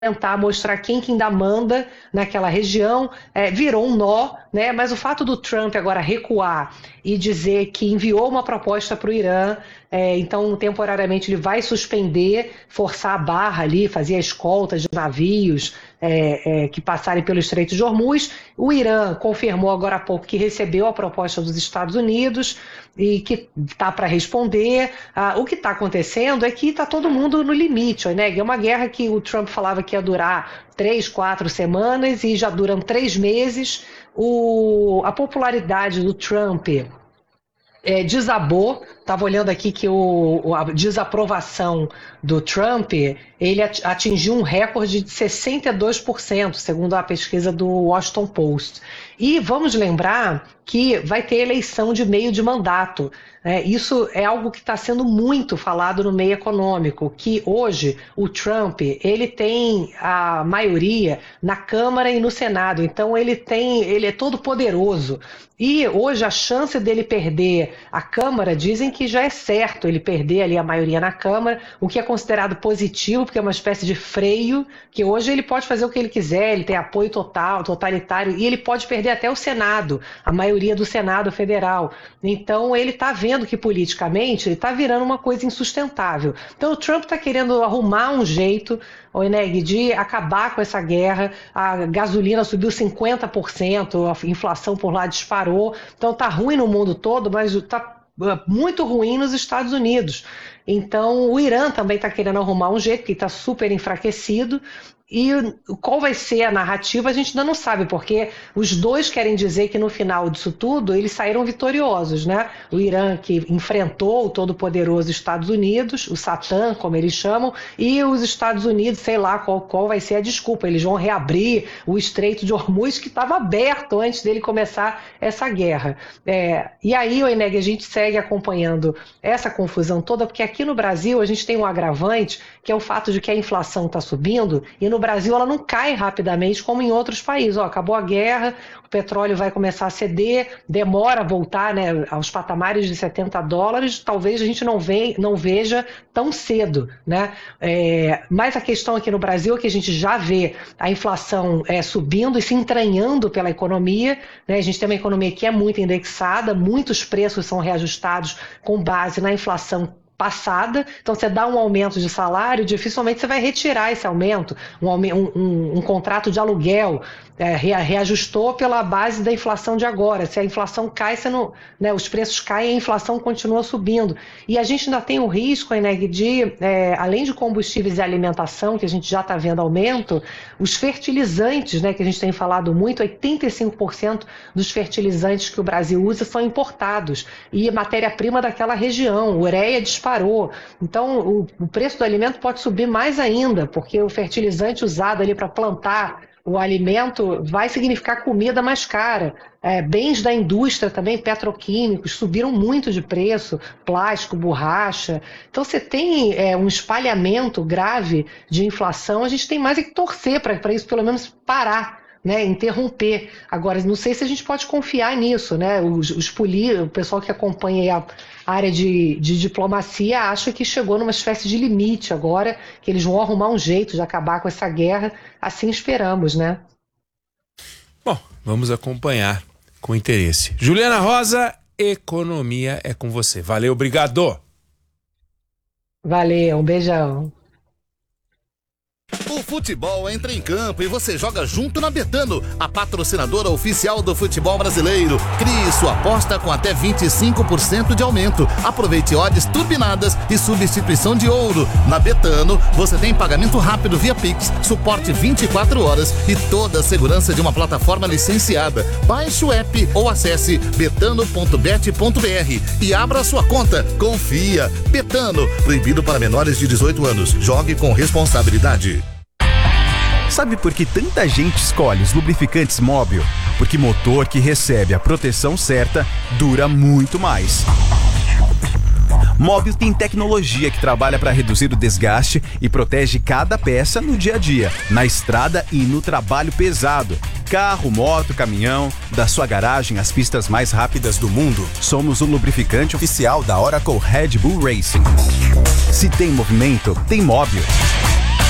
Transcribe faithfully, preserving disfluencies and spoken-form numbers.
tentar mostrar quem que ainda manda naquela região, é, virou um nó, né? Mas o fato do Trump agora recuar e dizer que enviou uma proposta para o Irã, é, então temporariamente ele vai suspender, forçar a barra ali, fazer a escolta de navios é, é, que passarem pelo Estreito de Hormuz. O Irã confirmou agora há pouco que recebeu a proposta dos Estados Unidos e que está para responder. Ah, o que está acontecendo é que está todo mundo no limite, né? É uma guerra que o Trump falava que ia durar três, quatro semanas e já duram três meses. O, a popularidade do Trump é, desabou. Estava olhando aqui que o, a desaprovação do Trump, ele atingiu um recorde de sessenta e dois por cento, segundo a pesquisa do Washington Post. E vamos lembrar que vai ter eleição de meio de mandato. É, isso é algo que está sendo muito falado no meio econômico, que hoje o Trump ele tem a maioria na Câmara e no Senado, então ele, tem, ele é todo poderoso. E hoje a chance dele perder a Câmara, dizem que já é certo ele perder ali a maioria na Câmara, o que é considerado positivo, porque é uma espécie de freio, que hoje ele pode fazer o que ele quiser, ele tem apoio total, totalitário, e ele pode perder até o Senado, a maioria do Senado Federal. Então ele está vendo que politicamente ele está virando uma coisa insustentável. Então o Trump está querendo arrumar um jeito, o Eneg, de acabar com essa guerra. A gasolina subiu cinquenta por cento, a inflação por lá disparou, então está ruim no mundo todo, mas está muito ruim nos Estados Unidos. Então o Irã também está querendo arrumar um jeito, que está super enfraquecido. E qual vai ser a narrativa a gente ainda não sabe, porque os dois querem dizer que no final disso tudo eles saíram vitoriosos, né? O Irã, que enfrentou o todo-poderoso Estados Unidos, o Satã, como eles chamam, e os Estados Unidos, sei lá qual, qual vai ser a desculpa, eles vão reabrir o Estreito de Hormuz, que estava aberto antes dele começar essa guerra. É, e aí, Eneg, a gente segue acompanhando essa confusão toda, porque aqui no Brasil a gente tem um agravante, que é o fato de que a inflação está subindo, e no Brasil ela não cai rapidamente como em outros países. Ó, acabou a guerra, o petróleo vai começar a ceder, demora a voltar, né, aos patamares de setenta dólares, talvez a gente não, ve, não veja tão cedo, né? É, mas a questão aqui no Brasil é que a gente já vê a inflação é, subindo e se entranhando pela economia, né? A gente tem uma economia que é muito indexada, muitos preços são reajustados com base na inflação passada, então você dá um aumento de salário, dificilmente você vai retirar esse aumento, um, um, um, um contrato de aluguel é, reajustou pela base da inflação de agora. Se a inflação cai, você não, né, os preços caem e a inflação continua subindo. E a gente ainda tem o risco, Eneg, de, é, além de combustíveis e alimentação, que a gente já está vendo aumento, os fertilizantes, né, que a gente tem falado muito, oitenta e cinco por cento dos fertilizantes que o Brasil usa são importados, e matéria-prima daquela região, ureia disparou. Então o, o preço do alimento pode subir mais ainda, porque o fertilizante usado ali para plantar o alimento vai significar comida mais cara. É, bens da indústria também, petroquímicos, subiram muito de preço, plástico, borracha. Então você tem é, um espalhamento grave de inflação, a gente tem mais é que torcer para isso pelo menos parar, né, interromper. Agora, não sei se a gente pode confiar nisso, né? Os, os poli, o pessoal que acompanha a área de, de diplomacia acha que chegou numa espécie de limite agora, que eles vão arrumar um jeito de acabar com essa guerra, assim esperamos, né? Bom, vamos acompanhar com interesse. Juliana Rosa, economia é com você. Valeu, obrigado. Valeu, um beijão. O futebol entra em campo e você joga junto na Betano, a patrocinadora oficial do futebol brasileiro. Crie sua aposta com até vinte e cinco por cento de aumento. Aproveite odds turbinadas e substituição de ouro. Na Betano, você tem pagamento rápido via Pix, suporte vinte e quatro horas e toda a segurança de uma plataforma licenciada. Baixe o app ou acesse betano ponto bet ponto br e abra sua conta. Confia. Betano, proibido para menores de dezoito anos. Jogue com responsabilidade. Sabe por que tanta gente escolhe os lubrificantes Móbil? Porque motor que recebe a proteção certa dura muito mais. Móbil tem tecnologia que trabalha para reduzir o desgaste e protege cada peça no dia a dia, na estrada e no trabalho pesado. Carro, moto, caminhão, da sua garagem às pistas mais rápidas do mundo. Somos o lubrificante oficial da Oracle Red Bull Racing. Se tem movimento, tem Móbil.